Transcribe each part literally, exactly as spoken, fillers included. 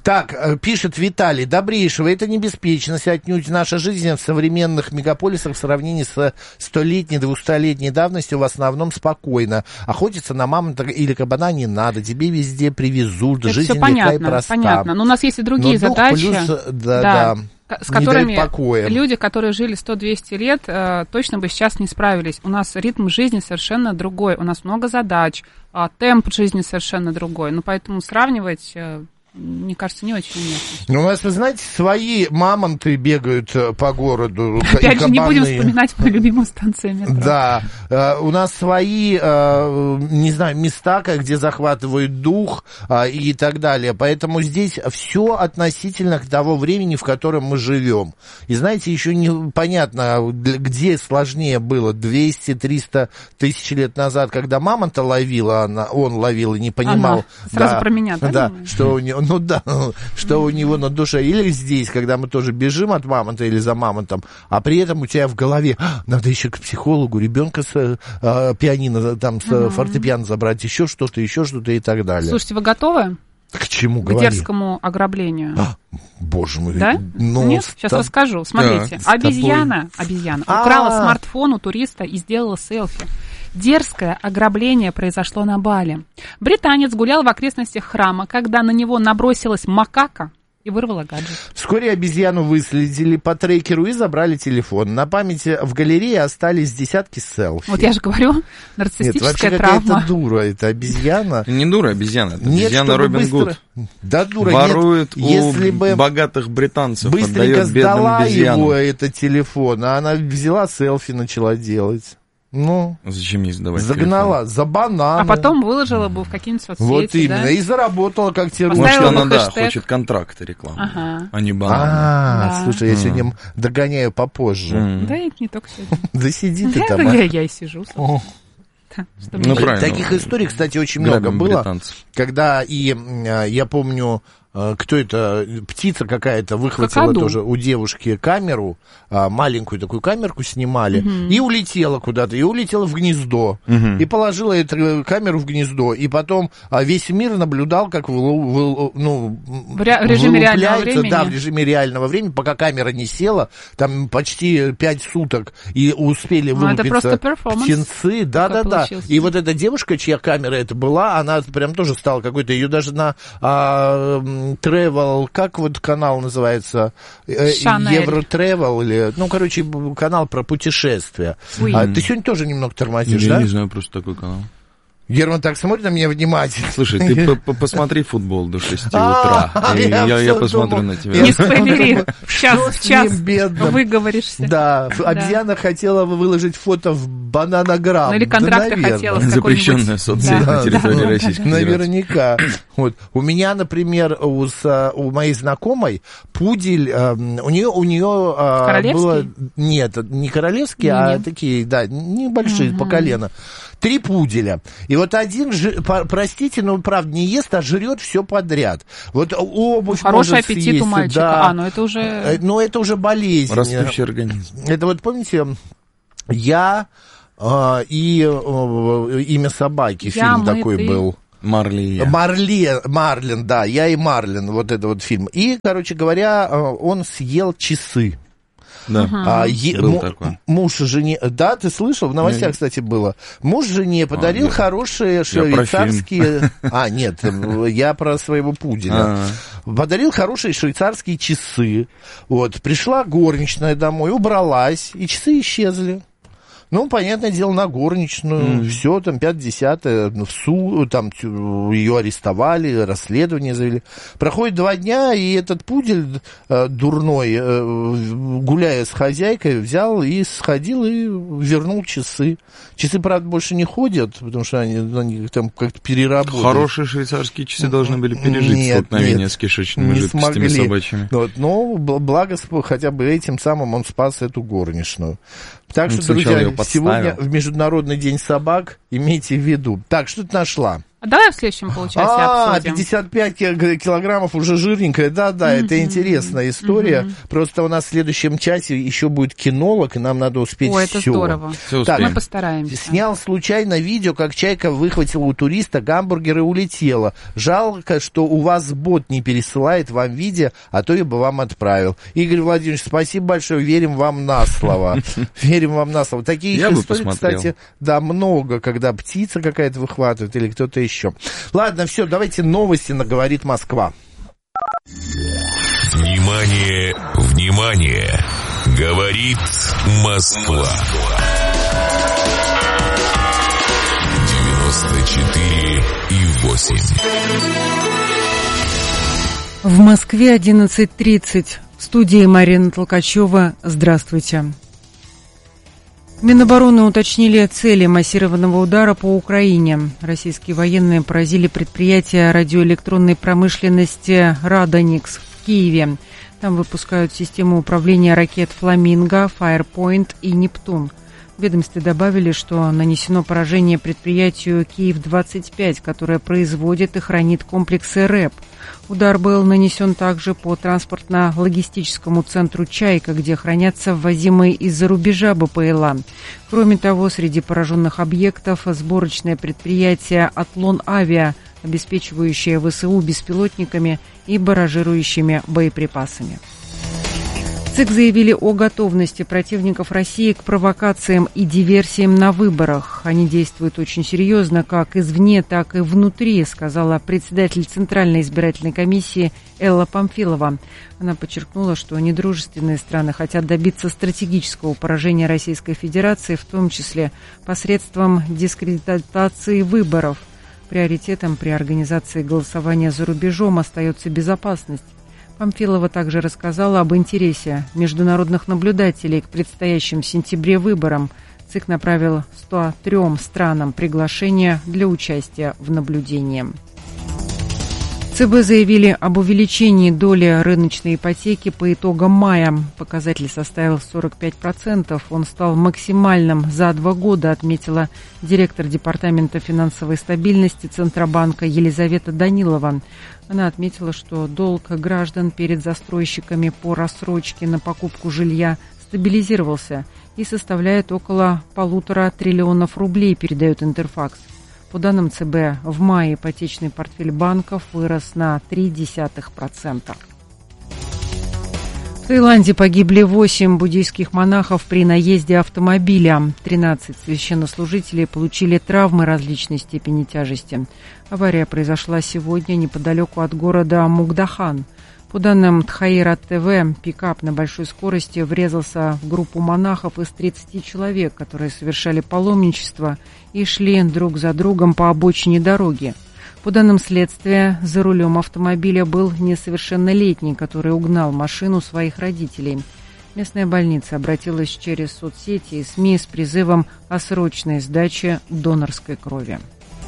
Так, пишет Виталий, добрейшего, это не беспечность, отнюдь наша жизнь в современных мегаполисах в сравнении с столетней, двухстолетней давностью в основном спокойно. Охотиться на мамонта или кабана не надо, тебе везде привезут, это жизнь все понятно, легка и проста. понятно, но у нас есть и другие но задачи. Плюс, да, да. да. С которыми покоя. Люди, которые жили сто-двести лет, э, точно бы сейчас не справились. У нас ритм жизни совершенно другой, у нас много задач, а темп жизни совершенно другой. Ну, поэтому сравнивать, э, мне кажется, не очень уместно. У нас, вы знаете, свои мамонты бегают по городу. Опять же, не будем вспоминать мою любимую станцию метро. Да, э, у нас свои, э, не знаю, места, где захватывают дух э, и так далее. Поэтому здесь все относительно к того времени, в котором мы живем. И знаете, еще непонятно, где сложнее было двести-триста тысяч лет назад, когда мамонта ловила, она, он ловил и не понимал. Ага, сразу да, про меня, да? Да, что у него... Ну да, что у него на душе. Или здесь, когда мы тоже бежим от мамонта или за мамонтом, а при этом у тебя в голове надо еще к психологу, ребенка с а, пианино, там, с угу. фортепиано забрать, еще что-то, еще что-то и так далее. Слушайте, вы готовы? К чему к говори? К дерзкому ограблению. А, боже мой. Да? Ну, Нет? Сейчас там... расскажу. Смотрите. Да, обезьяна, обезьяна украла смартфон у туриста и сделала селфи. Дерзкое ограбление произошло на Бали. Британец гулял в окрестностях храма, когда на него набросилась макака и вырвала гаджет. Вскоре обезьяну выследили по трекеру и забрали телефон. На памяти в галерее остались десятки селфи. Вот я же говорю, нарциссическая Нет, травма. Это дура, это обезьяна. Не дура обезьяна, это нет, обезьяна Робин быстро... Гуд. Да, дура, ворует нет, у если бы богатых британцев, быстренько отдает бедным сдала обезьянам. его этот телефон, а она взяла селфи, начала делать. Ну, зачем ей сдавать загнала, телефон? За бананы. А потом выложила бы в какие-нибудь соцсети, вот именно, да? И заработала как террорист. Может, она, да, хочет контракты рекламы, ага. а не бананы. А, да. слушай, я сегодня догоняю попозже. Mm. Да, и не только сегодня. Да сиди ты я, там. Я, я и сижу. Ну, правильно. Таких историй, кстати, очень много было. Когда и, я помню, кто это, птица какая-то выхватила Какаду. тоже у девушки камеру, маленькую такую камерку снимали, угу. и улетела куда-то, и улетела в гнездо, угу. и положила эту камеру в гнездо, и потом весь мир наблюдал, как вы, вы, ну, в, ре- в режиме реального времени. Да, в режиме реального времени, пока камера не села, там почти пять суток, и успели ну, вылупиться птенцы, да-да-да, и вот эта девушка, чья камера это была, она прям тоже стала какой-то, ее даже на... А, Travel, как вот канал называется? Евротревел или, ну, короче, канал про путешествия. А, ты сегодня тоже немного тормозишь, я да? Я не знаю просто такой канал. Герман так смотрит на меня внимательно. Слушай, ты посмотри футбол до шести утра. Я посмотрю на тебя. Не спойлери. Сейчас, сейчас выговоришься. Да, обезьяна хотела выложить фото в Бананограмм. Ну или контракты хотела. Запрещенная соцсеть на территории Российской Федерации. Наверняка. Вот. У меня, например, у, у моей знакомой пудель, э, у нее, у нее э, было... Нет, не королевские, не, а нет. такие, да, небольшие, угу. по колено. Три пуделя. И вот один, простите, но правда не ест, а жрет все подряд. Вот обувь хороший может аппетит съесть, у мальчика. Да. А, ну это уже... Но это уже болезнь. Растущий организм. Это вот, помните, я э, и э, имя собаки, я, фильм мы, такой ты. был. Марли. Марли, Марлин, да, я и Марлин, вот это вот фильм. И, короче говоря, он съел часы. Да, угу. а, е, был му, такой. Муж жене... Да, ты слышал? В новостях, кстати, было. Муж жене подарил а, хорошие швейцарские... А, нет, я про своего пуделя. А-а-а. Подарил хорошие швейцарские часы. Вот, пришла горничная домой, убралась, и часы исчезли. Ну, понятное дело, на горничную, mm. все, там, пятьдесятое, в суд, там, ее арестовали, расследование завели. Проходит два дня, и этот пудель э, дурной, э, гуляя с хозяйкой, взял и сходил и вернул часы. Часы, правда, больше не ходят, потому что они, они там как-то переработали. Хорошие швейцарские часы должны были пережить нет, столкновение нет, с кишечными жидкостями собачьими. Вот, но благо, хотя бы этим самым он спас эту горничную. Так что, друзья, сегодня в Международный день собак имейте в виду. Так, что ты нашла? А давай в следующем получасе а, обсудим. пятьдесят пять килограммов уже жирненькая. Да-да, mm-hmm. это интересная история. Mm-hmm. Просто у нас в следующем часе еще будет кинолог, и нам надо успеть все. Ой, это здорово. Все так, мы постараемся. Снял случайно видео, как чайка выхватила у туриста гамбургер и улетела. Жалко, что у вас бот не пересылает вам видео, а то я бы вам отправил. Игорь Владимирович, спасибо большое. Верим вам на слово. Верим вам на слово. Такие истории, кстати, да, много, когда птица какая-то выхватывает или кто-то еще. Ладно, все, давайте новости на «Говорит Москва». Внимание, внимание! Говорит Москва. девяносто четыре и восемь. В Москве одиннадцать тридцать. В студии Марина Толкачева. Здравствуйте. Минобороны уточнили цели массированного удара по Украине. Российские военные поразили предприятие радиоэлектронной промышленности «Радоникс» в Киеве. Там выпускают систему управления ракет «Фламинго», «Фаерпойнт» и «Нептун». В ведомстве добавили, что нанесено поражение предприятию «Киев-двадцать пять», которое производит и хранит комплексы РЭП. Удар был нанесен также по транспортно-логистическому центру «Чайка», где хранятся ввозимые из-за рубежа БПЛА. Кроме того, среди пораженных объектов сборочное предприятие «Атлон Авиа», обеспечивающее ВСУ беспилотниками и баражирующими боеприпасами. ЦИК заявили о готовности противников России к провокациям и диверсиям на выборах. Они действуют очень серьезно, как извне, так и внутри, сказала председатель Центральной избирательной комиссии Элла Памфилова. Она подчеркнула, что недружественные страны хотят добиться стратегического поражения Российской Федерации, в том числе посредством дискредитации выборов. Приоритетом при организации голосования за рубежом остается безопасность. Памфилова также рассказала об интересе международных наблюдателей к предстоящим в сентябре выборам. ЦИК направил ста трём странам приглашение для участия в наблюдении. ЦБ заявили об увеличении доли рыночной ипотеки по итогам мая. Показатель составил сорок пять процентов. Он стал максимальным за два года, отметила директор Департамента финансовой стабильности Центробанка Елизавета Данилова. Она отметила, что долг граждан перед застройщиками по рассрочке на покупку жилья стабилизировался и составляет около полутора триллионов рублей, передает Интерфакс. По данным ЦБ, в мае ипотечный портфель банков вырос на три десятых процента. В Таиланде погибли восемь буддийских монахов при наезде автомобиля. тринадцать священнослужителей получили травмы различной степени тяжести. Авария произошла сегодня неподалеку от города Мукдахан. По данным Тхаира ТВ, пикап на большой скорости врезался в группу монахов из тридцати человек, которые совершали паломничество и шли друг за другом по обочине дороги. По данным следствия, за рулем автомобиля был несовершеннолетний, который угнал машину своих родителей. Местная больница обратилась через соцсети и СМИ с призывом о срочной сдаче донорской крови.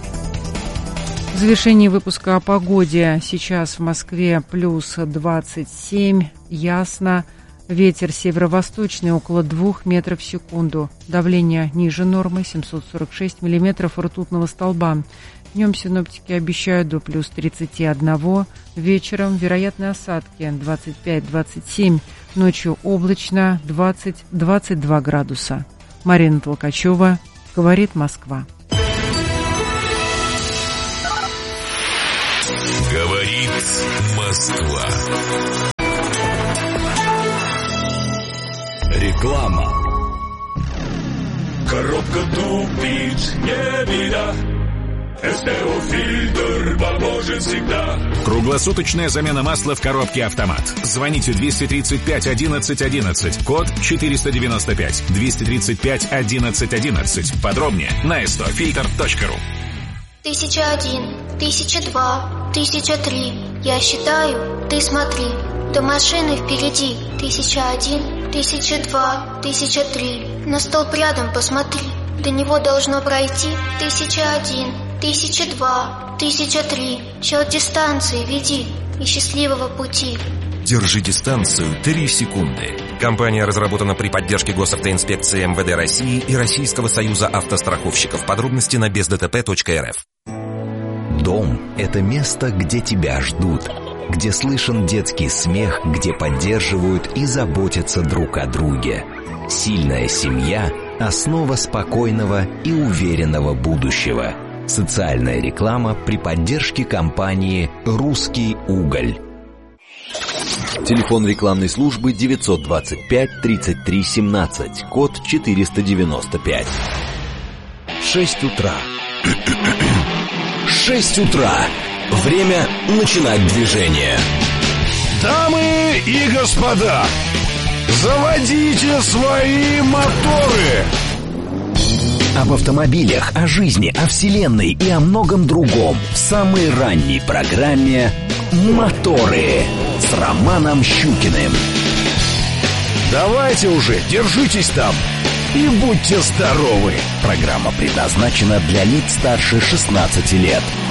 В завершении выпуска о погоде. Сейчас в Москве плюс двадцать семь, ясно. Ветер северо-восточный около двух метров в секунду. Давление ниже нормы семьсот сорок шесть миллиметров ртутного столба. Днем синоптики обещают до плюс тридцать один. Вечером вероятны осадки двадцать пять - двадцать семь. Ночью облачно двадцать - двадцать два градуса. Марина Толкачева. Говорит Москва. Говорит Москва. Реклама. Коробка тупит, не беда. СТО-фильтр поможет всегда. Круглосуточная замена масла в коробке «Автомат». Звоните двести тридцать пять одиннадцать одиннадцать, код четыреста девяносто пять, двести тридцать пять одиннадцать одиннадцать. Подробнее на эс тэ о фильтр точка ру. Тысяча один, тысяча два, тысяча три. Я считаю, ты смотри. До машины впереди. Тысяча один, тысяча два, тысяча три. На столб рядом посмотри. До него должно пройти тысяча один, тысяча два, тысяча три. Счет дистанции веди и счастливого пути. Держи дистанцию три секунды. Компания разработана при поддержке госавтоинспекции эм вэ дэ России и Российского союза автостраховщиков. Подробности на без дэ тэ пэ точка эр эф. Дом – это место, где тебя ждут, где слышен детский смех, где поддерживают и заботятся друг о друге. Сильная семья – основа спокойного и уверенного будущего. Социальная реклама при поддержке компании «Русский уголь». Телефон рекламной службы девятьсот двадцать пять тридцать три семнадцать, код четыреста девяносто пять. Шесть утра. Шесть утра. Время начинать движение. Дамы и господа, заводите свои моторы. Об автомобилях, о жизни, о вселенной и о многом другом в самой ранней программе «Моторы» с Романом Щукиным. Давайте уже, держитесь там и будьте здоровы. Программа предназначена для лиц старше шестнадцати лет.